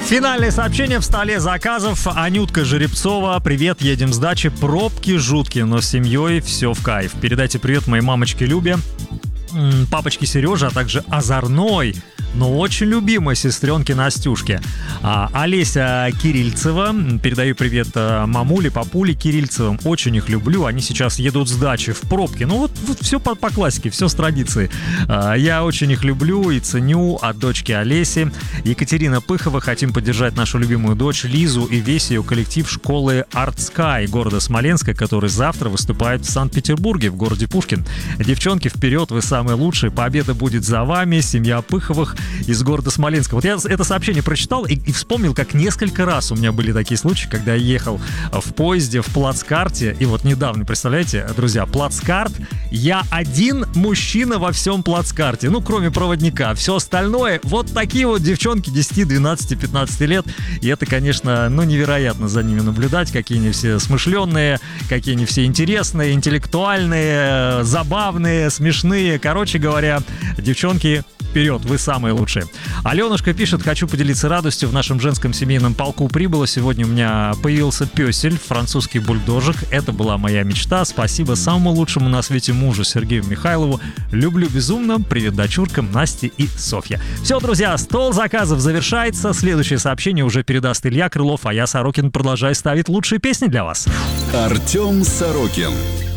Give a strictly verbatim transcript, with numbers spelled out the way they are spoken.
Финальное сообщение в столе заказов. Анютка Жеребцова. Привет, едем с дачи. Пробки жуткие, но с семьей все в кайф. Передайте привет моей мамочке Любе, папочке Сереже, а также озорной, но очень любимой сестренке Настюшке. А, Олеся Кирильцева. Передаю привет мамуле, папуле Кирильцевым. Очень их люблю. Они сейчас едут с дачи в пробке. Ну вот, вот все по, по классике, все с традиции. А, я очень их люблю и ценю. От дочки Олеси. Екатерина Пыхова. Хотим поддержать нашу любимую дочь Лизу и весь ее коллектив школы Art Sky города Смоленска, который завтра выступает в Санкт-Петербурге, в городе Пушкин. Девчонки, вперед, вы самые лучшие. Победа будет за вами. Семья Пыховых из города Смоленска. Вот я это сообщение прочитал и, и вспомнил, как несколько раз у меня были такие случаи, когда я ехал в поезде в плацкарте, и вот недавно, представляете, друзья, плацкарт, я один мужчина во всем плацкарте, ну, кроме проводника, все остальное, вот такие вот девчонки десять, двенадцать, пятнадцать лет, и это, конечно, ну, невероятно за ними наблюдать, какие они все смышленные, какие они все интересные, интеллектуальные, забавные, смешные, короче говоря, девчонки, вперед, вы самые лучшие. Аленушка пишет: хочу поделиться радостью. В нашем женском семейном полку прибыло. Сегодня у меня появился пёсель, французский бульдожик. Это была моя мечта. Спасибо самому лучшему на свете мужу Сергею Михайлову. Люблю безумно. Привет дочуркам Насте и Софье. Все, друзья, стол заказов завершается. Следующее сообщение уже передаст Илья Крылов, а я, Сорокин, продолжаю ставить лучшие песни для вас. Артем Сорокин.